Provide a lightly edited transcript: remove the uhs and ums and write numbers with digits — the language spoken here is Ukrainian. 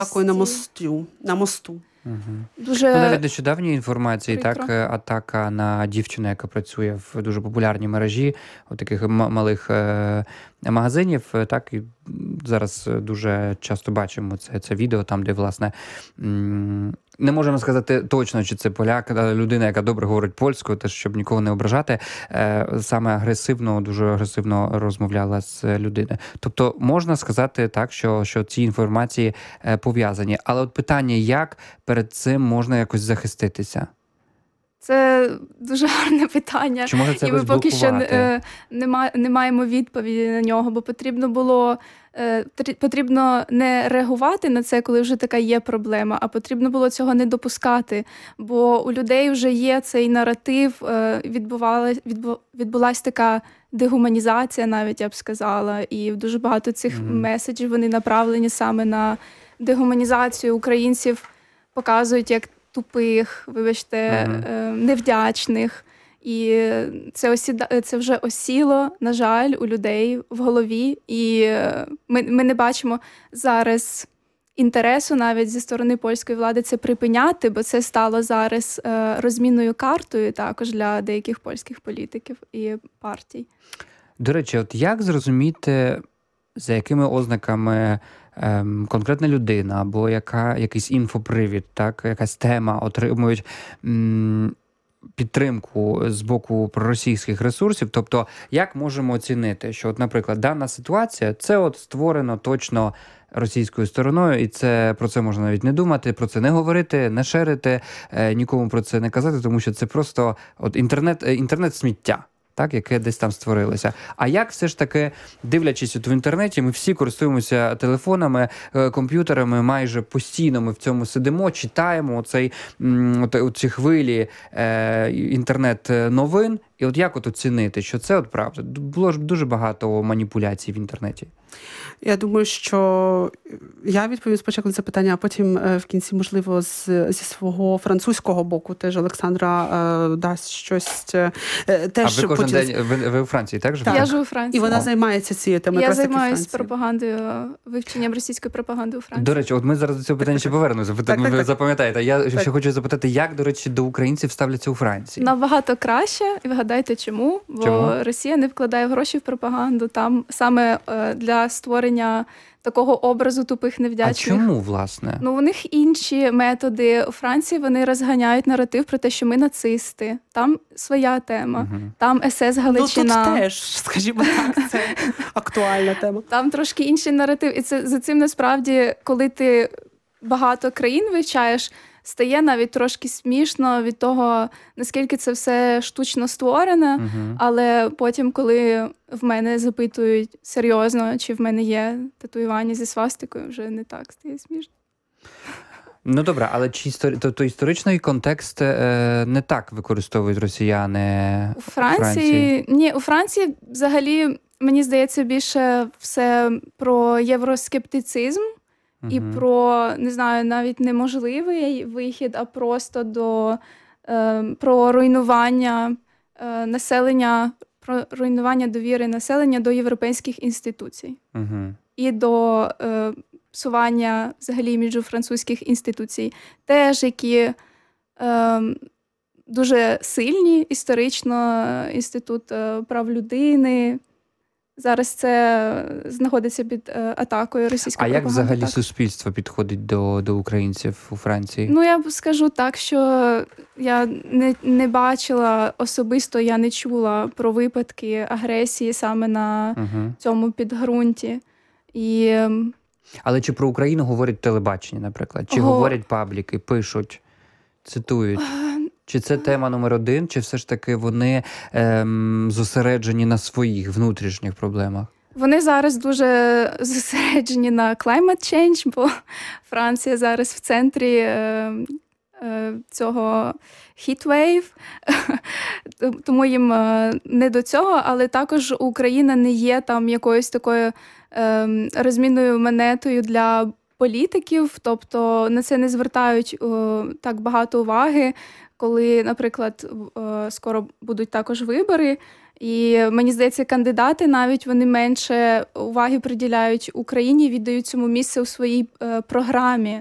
Дякую на мосту. Дуже навіть нещодавньої інформації, прикро. так, атака на дівчину, яка працює в дуже популярній мережі, у таких малих магазинів, так, і зараз дуже часто бачимо це відео, там, де, власне, не можемо сказати точно, чи це поляк, людина, яка добре говорить польською, теж, щоб нікого не ображати, саме дуже агресивно розмовляла з людиною. Тобто можна сказати так, що ці інформації пов'язані. Але от питання, як перед цим можна якось захиститися? Це дуже гарне питання. Чи може це І ми якось поки що блокувати? не маємо відповіді на нього, бо потрібно не реагувати на це, коли вже така є проблема, а потрібно було цього не допускати. Бо у людей вже є цей наратив, відбулася така дегуманізація, навіть я б сказала, і дуже багато цих меседжів вони направлені саме на дегуманізацію українців, показують як тупих, вибачте, невдячних. І це вже осіло, на жаль, у людей в голові. І ми не бачимо зараз інтересу навіть зі сторони польської влади це припиняти, бо це стало зараз розмінною картою також для деяких польських політиків і партій. До речі, от як зрозуміти, за якими ознаками конкретна людина або якийсь інфопривід, так, якась тема отримують підтримку з боку проросійських ресурсів? Тобто, як можемо оцінити, що, от, наприклад, дана ситуація, це от створено точно російською стороною, і про це можна навіть не думати, про це не говорити, не шерити, нікому про це не казати, тому що це просто от інтернет-сміття. Так, яке десь там створилося. А як все ж таки, дивлячись в інтернеті, ми всі користуємося телефонами, комп'ютерами, майже постійно ми в цьому сидимо, читаємо ці хвилі інтернет-новин. І от як оцінити, що це от правда? Було ж дуже багато маніпуляцій в інтернеті. Я думаю, що я відповім спочатку на це питання, а потім в кінці, можливо, зі свого французького боку теж Олександра дасть щось. Теж а ви кожен день, ви у Франції, так? Так, я живу у Франції. І вона займається цією темою. Я займаюся пропагандою, вивченням російської пропаганди у Франції. До речі, от ми зараз до цього питання ще повернемося. Ви запам'ятаєте. Я ще хочу запитати, як, до речі, до українців ставляться у Франції? Набагато краще. І вгадайте, чому? Бо Росія не вкладає гроші в пропаганду. Там саме для створення такого образу тупих невдячних. А чому, власне? Ну, у них інші методи. У Франції вони розганяють наратив про те, що ми нацисти. Там своя тема. Там СС Галичина. Ну, тут теж, скажімо так, це актуальна тема. Там трошки інший наратив. І за цим, насправді, коли ти багато країн вивчаєш, стає навіть трошки смішно від того, наскільки це все штучно створене, але потім, коли в мене запитують серйозно, чи в мене є татуювання зі свастикою, вже не так стає смішно. Ну, добре, але чи історичний контекст не так використовують росіяни у Франції? Ні, у Франції взагалі, мені здається, більше все про євроскептицизм. І про, не знаю, навіть неможливий вихід, а просто про руйнування населення, про руйнування довіри населення до європейських інституцій. І до псування взагалі іміджу французьких інституцій. Теж, які дуже сильні історично, Інститут прав людини. Зараз це знаходиться під атакою російської пропаганди. А як взагалі суспільство підходить до українців у Франції? Ну, я скажу так, що я не бачила особисто, я не чула про випадки агресії саме на цьому підґрунті. Але чи про Україну говорять телебачення, наприклад? Чи говорять пабліки, пишуть, цитують? Чи це тема номер один, чи все ж таки вони зосереджені на своїх внутрішніх проблемах? Вони зараз дуже зосереджені на climate change, бо Франція зараз в центрі цього heatwave, тому їм не до цього, але також Україна не є там якоюсь такою розмінною монетою для політиків, тобто на це не звертають так багато уваги, коли, наприклад, скоро будуть також вибори. І мені здається, кандидати навіть вони менше уваги приділяють Україні, віддають цьому місце у своїй програмі.